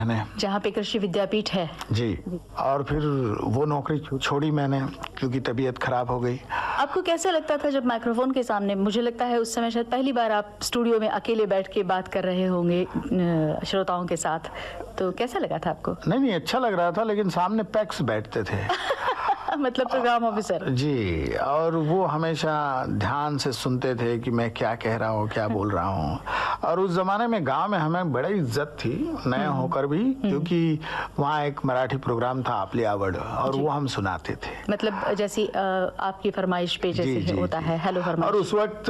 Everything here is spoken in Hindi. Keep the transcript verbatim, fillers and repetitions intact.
मैंने, जहाँ पे कृषि विद्यापीठ है जी। और फिर वो नौकरी छोड़ी मैंने क्योंकि तबीयत खराब हो गई। आपको कैसा लगता था जब माइक्रोफोन के सामने, मुझे लगता है उस समय शायद पहली बार आप स्टूडियो में अकेले बैठ के बात कर रहे होंगे श्रोताओं के साथ, तो कैसा लगा था आपको? नहीं नहीं अच्छा लग रहा था, लेकिन सामने पैक्स बैठते थे मतलब प्रोग्राम ऑफिसर जी। और वो हमेशा ध्यान से सुनते थे कि मैं क्या कह रहा हूँ, क्या बोल रहा हूँ। और उस जमाने में गांव में हमें बड़ी इज्जत थी, नए होकर भी, क्योंकि वहाँ एक मराठी प्रोग्राम था आपली आवड, और वो हम सुनाते थे। मतलब जैसी आपकी फरमाइश पे जैसे होता है हेलो फरमाइश। और उस वक्त